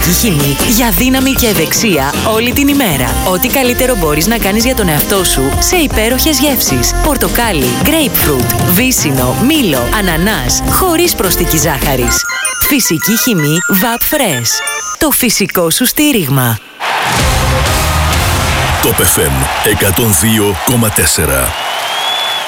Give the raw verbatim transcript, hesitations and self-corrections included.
Φυσική χημή για δύναμη και ευεξία όλη την ημέρα. Ό,τι καλύτερο μπορείς να κάνεις για τον εαυτό σου σε υπέροχες γεύσεις. Πορτοκάλι, grapefruit, βύσσινο, μήλο, ανανάς, χωρίς προσθήκη ζάχαρης. Φυσική χημή Vape Fresh. Το φυσικό σου στήριγμα. Top εφ εμ εκατόν δύο κόμμα τέσσερα.